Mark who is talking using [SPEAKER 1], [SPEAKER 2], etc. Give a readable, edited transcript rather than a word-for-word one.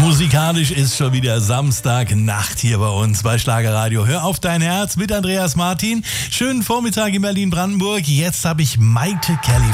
[SPEAKER 1] Musikalisch ist schon wieder Samstagnacht hier bei uns bei Schlagerradio. Hör auf dein Herz mit Andreas Martin. Schönen Vormittag in Berlin-Brandenburg. Jetzt habe ich Maite Kelly